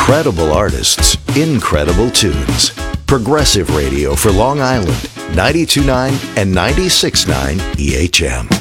Credible artists, incredible tunes. Progressive radio for Long Island, 92.9 and 96.9 EHM.